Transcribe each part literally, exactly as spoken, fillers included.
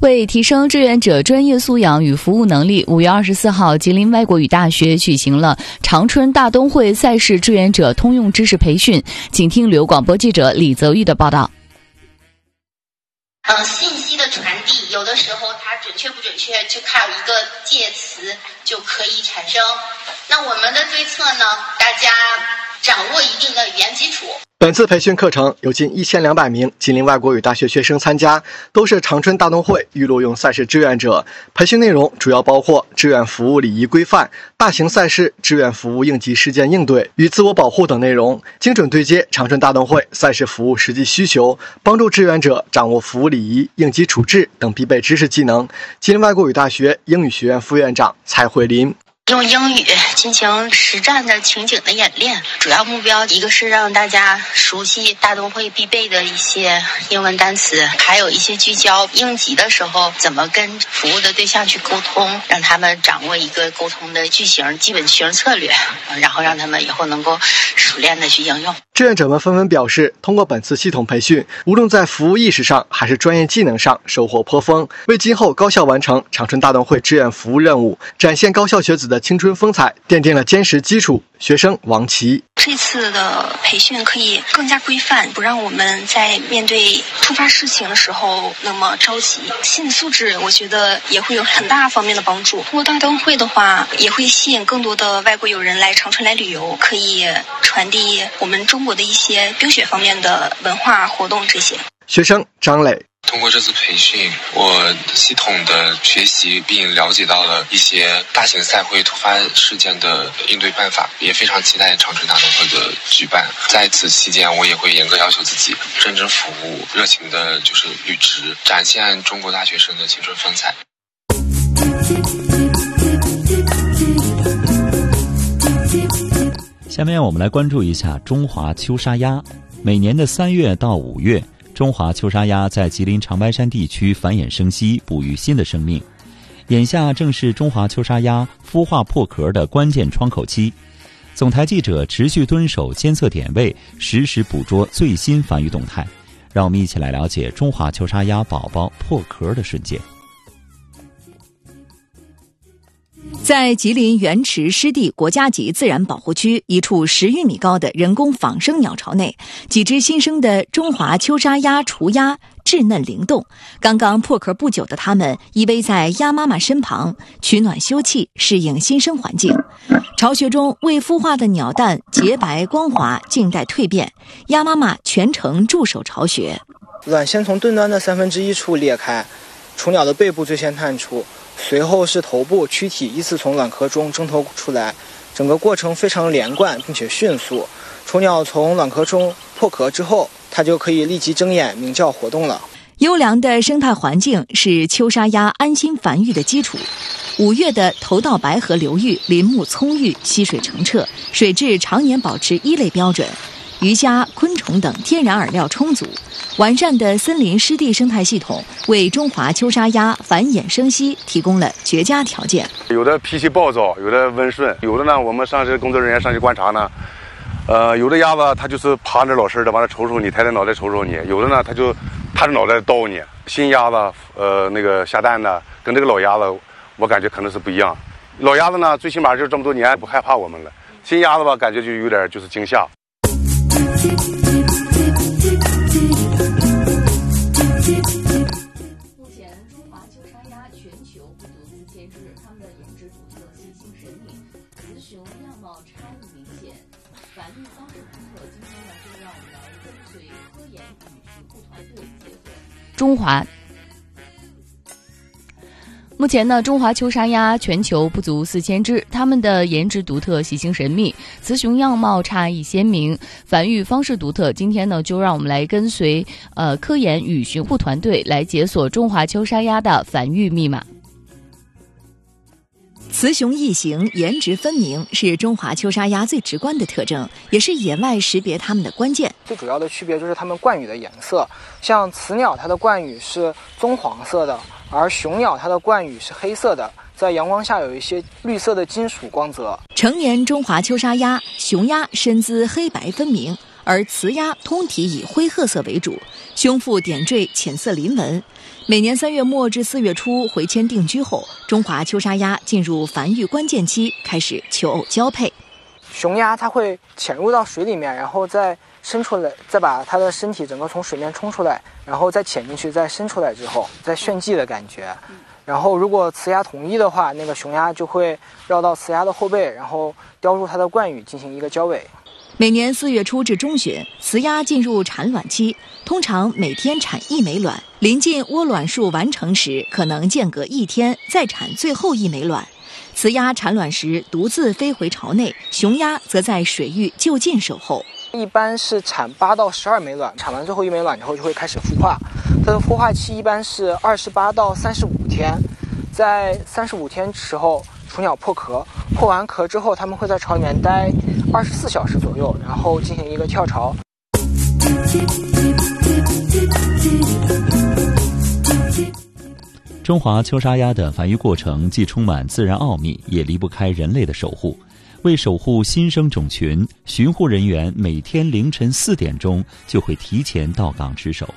为提升志愿者专业素养与服务能力，五月二十四号，吉林外国语大学举行了长春大冬会赛事志愿者通用知识培训。请听旅游广播记者李泽玉的报道。 嗯，信息的传递有的时候它准确不准确，就靠一个介词就可以产生。那我们的对策呢，大家掌握一定的语言基础。 本次培训课程有近一千两百名吉林外国语大学学生参加，都是长春大冬会预录用赛事志愿者。培训内容主要包括志愿服务礼仪规范、大型赛事志愿服务应急事件应对与自我保护等内容，精准对接长春大冬会赛事服务实际需求，帮助志愿者掌握服务礼仪、应急处置等必备知识技能。吉林外国语大学英语学院副院长蔡慧林。 用英语进行实战的情景的演练，主要目标一个是让大家熟悉大冬会必备的一些英文单词，还有一些聚焦应急的时候怎么跟服务的对象去沟通，让他们掌握一个沟通的句型、基本句型策略，然后让他们以后能够熟练的去应用。 志愿者们纷纷表示，通过本次系统培训，无论在服务意识上还是专业技能上收获颇丰，为今后高效完成长春大冬会志愿服务任务，展现高校学子的青春风采，奠定了坚实基础。学生王琦， 这次的培训可以更加规范，不让我们在面对突发事情的时候那么着急。心理素质我觉得也会有很大方面的帮助。通过大冬会的话，也会吸引更多的外国友人来长春来旅游，可以传递我们中国的一些冰雪方面的文化活动这些。 学生张磊， 通过这次培训，我系统的学习并了解到了一些大型赛会突发事件的应对办法，也非常期待长春大冬会的举办。在此期间，我也会严格要求自己，认真服务，热情的就是履职，展现中国大学生的青春风采。 下面我们来关注一下中华秋沙鸭。每年的三月到五月，中华秋沙鸭在吉林长白山地区繁衍生息，哺育新的生命。眼下正是中华秋沙鸭孵化破壳的关键窗口期。总台记者持续蹲守监测点位，实时捕捉最新繁育动态。让我们一起来了解中华秋沙鸭宝宝破壳的瞬间。 在吉林沅池湿地国家级自然保护区一处十余米高的人工仿生鸟巢内，几只新生的中华秋沙鸭雏鸭稚嫩灵动，刚刚破壳不久的它们依偎在鸭妈妈身旁，取暖休憩，适应新生环境。巢穴中未孵化的鸟蛋洁白光滑，静待蜕变，鸭妈妈全程驻守巢穴。 卵先从盾端的三分之一处裂开，雏鸟的背部最先探出，随后是头部、躯体依次从卵壳中挣脱出来，整个过程非常连贯并且迅速。雏鸟从卵壳中破壳之后，它就可以立即睁眼鸣叫活动了。 优良的生态环境是秋沙鸭安心繁育的基础。五月的头道白河流域林木葱郁，溪水澄澈，水质常年保持一类标准，鱼虾、昆虫等天然饵料充足。完善的森林湿地生态系统为中华秋沙鸭繁衍生息提供了绝佳条件。 有的脾气暴躁，有的温顺，有的呢，我们上去工作人员上去观察呢，呃，有的鸭子它就是趴着老实的往那瞅瞅你，抬着脑袋瞅瞅你；有的呢，它就踏着脑袋叨你。新鸭子，呃，那个下蛋的跟这个老鸭子，我感觉可能是不一样。老鸭子呢，最起码就这么多年不害怕我们了；新鸭子吧，感觉就有点就是惊吓。 目前，中华秋沙鸭全球不足四千只，它们的颜值独特、习性神秘，雌雄样貌差异明显，繁育方式独特。今天呢，就让我们来跟随科研与巡护团队结合中华。目前呢，中华秋沙鸭全球不足四千只，它们的颜值独特、习性神秘，雌雄样貌差异鲜明，繁育方式独特。今天呢，就让我们来跟随呃科研与巡护团队来解锁中华秋沙鸭的繁育密码。雌雄异形、颜值分明是中华秋沙鸭最直观的特征，也是野外识别它们的关键。 最主要的区别就是它们冠羽的颜色，像雌鸟它的冠羽是棕黄色的，而雄鸟它的冠羽是黑色的，在阳光下有一些绿色的金属光泽。 成年中华秋沙鸭，雄鸭身姿黑白分明， 而雌鸭通体以灰褐色为主，胸腹点缀浅色鳞纹。每年三月末至四月初回迁定居后，中华秋沙鸭进入繁育关键期，开始求偶交配。 雄鸭它会潜入到水里面，然后再伸出来，再把它的身体整个从水面冲出来，然后再潜进去，再伸出来之后，再炫技的感觉。然后如果雌鸭同意的话，那个雄鸭就会绕到雌鸭的后背，然后叼住它的冠羽进行一个交尾。 每年四月初至中旬，雌鸭进入产卵期，通常每天产一枚卵，临近窝卵数完成时，可能间隔一天再产最后一枚卵。雌鸭产卵时独自飞回巢内，雄鸭则在水域就近守候。 一般是产八到十二枚卵，产完最后一枚卵之后就会开始孵化，它的孵化期一般是二十八到三十五天，在三十五天时候，雏鸟破壳，破完壳之后，它们会在巢里面待二十四小时左右，然后进行一个跳巢。 中华秋沙鸭的繁育过程既充满自然奥秘，也离不开人类的守护。为守护新生种群，巡护人员每天凌晨四点钟就会提前到岗值守。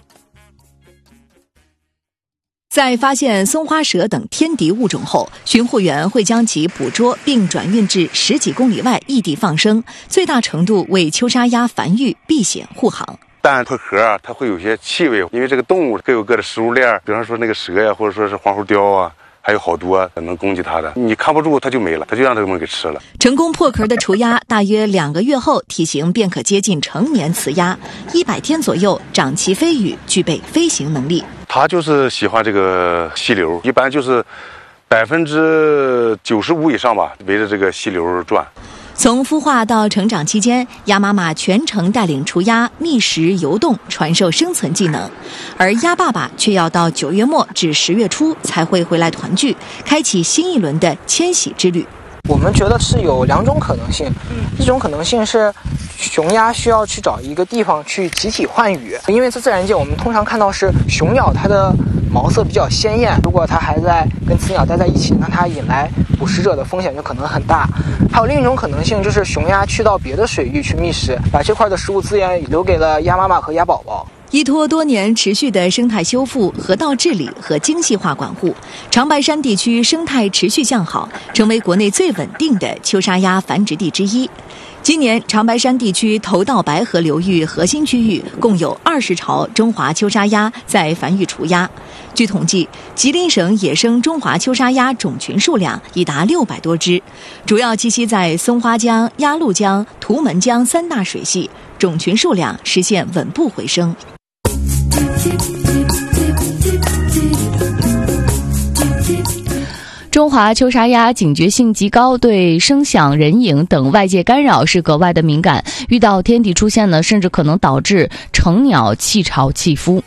在发现松花蛇等天敌物种后，巡护员会将其捕捉并转运至十几公里外异地放生，最大程度为秋沙鸭繁育避险护航。 蛋破壳啊，它会有些气味，因为这个动物各有各的食物链，比方说那个蛇呀，或者说是黄喉貂啊，还有好多能攻击它的，你看不住它就没了，它就让这个东西给吃了。 成功破壳的雏鸭大约两个月后，体型便可接近成年雌鸭，一百天左右长鳍飞羽，具备飞行能力。 它就是喜欢这个溪流，一般就是百分之九十五以上吧，围着这个溪流转。 从孵化到成长期间，鸭妈妈全程带领雏鸭觅食游动，传授生存技能，而鸭爸爸却要到九月末至十月初才会回来团聚，开启新一轮的迁徙之旅。 我们觉得是有两种可能性，一种可能性是雄鸭需要去找一个地方去集体换羽，因为在自然界我们通常看到是雄鸟它的毛色比较鲜艳，如果它还在跟雌鸟待在一起，那它引来捕食者的风险就可能很大。还有另一种可能性就是雄鸭去到别的水域去觅食，把这块的食物资源留给了鸭妈妈和鸭宝宝。 依托多年持续的生态修复、河道治理和精细化管护，长白山地区生态持续向好，成为国内最稳定的秋沙鸭繁殖地之一。今年，长白山地区头道白河流域核心区域共有二十巢中华秋沙鸭在繁育雏鸭。据统计，吉林省野生中华秋沙鸭种群数量已达六百多只，主要栖息在松花江、鸭绿江、图们江三大水系，种群数量实现稳步回升。 中华秋沙鸭警觉性极高，对声响、人影等外界干扰是格外的敏感，遇到天敌出现呢，甚至可能导致成鸟弃巢弃孵。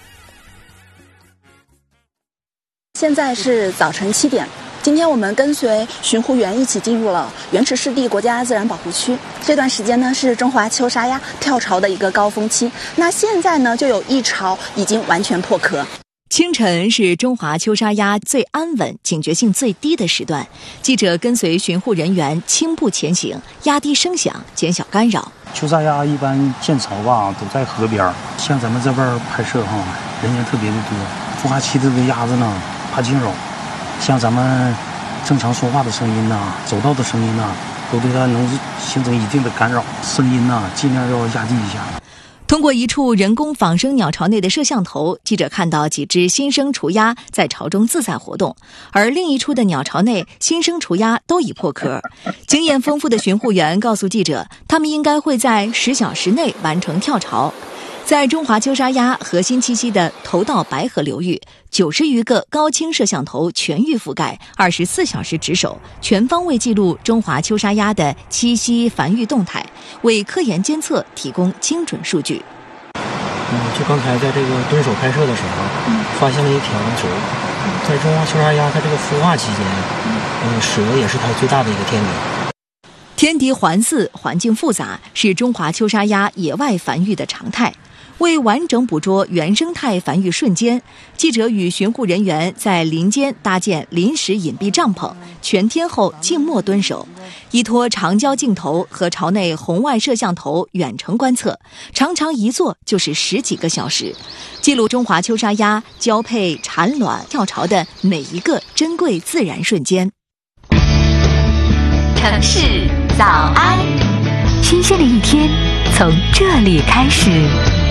现在是早晨七点，今天我们跟随巡护员一起进入了原池湿地国家自然保护区。这段时间呢是中华秋沙鸭跳巢的一个高峰期，那现在呢就有一巢已经完全破壳。 清晨是中华秋沙鸭最安稳、警觉性最低的时段，记者跟随巡护人员轻步前行，压低声响，减小干扰。 秋沙鸭一般建巢吧都在河边，像咱们这边拍摄哈，人员特别的多。孵化期的这个鸭子呢怕惊扰，像咱们正常说话的声音呐、走道的声音呐，都对它能形成一定的干扰。声音呐尽量要压低一下。 通过一处人工仿生鸟巢内的摄像头，记者看到几只新生雏鸭在巢中自在活动，而另一处的鸟巢内，新生雏鸭都已破壳。经验丰富的巡护员告诉记者，他们应该会在十小时内完成跳巢。在中华秋沙鸭核心栖息的头道白河流域，九十余个高清摄像头全域覆盖，二十四小时值守，全方位记录中华秋沙鸭的栖息繁育动态，为科研监测提供精准数据。 嗯，就刚才在这个蹲守拍摄的时候，嗯、发现了一条蛇。在中华秋沙鸭它这个孵化期间，嗯，蛇也是它最大的一个天敌。 天敌环伺，环境复杂，是中华秋沙鸭野外繁育的常态。 为完整捕捉原生态繁育瞬间，记者与巡护人员在林间搭建临时隐蔽帐篷，全天候静默蹲守，依托长焦镜头和巢内红外摄像头远程观测，常常一坐就是十几个小时，记录中华秋沙鸭交配、产卵、跳巢的每一个珍贵自然瞬间。 城市早安，新鲜的一天从这里开始。